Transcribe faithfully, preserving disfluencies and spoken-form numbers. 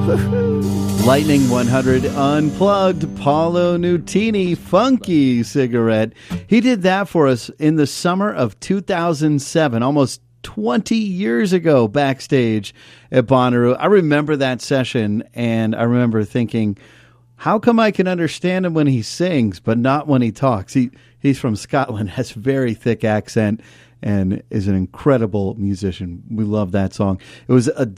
Lightning one hundred Unplugged, Paulo Nutini, Funky Cigarette. He did that for us in the summer of two thousand seven, almost twenty years ago, backstage at Bonnaroo. I remember that session, and I remember thinking, how come I can understand him when he sings, but not when he talks? He He's from Scotland, has a very thick accent, and is an incredible musician. We love that song. It was a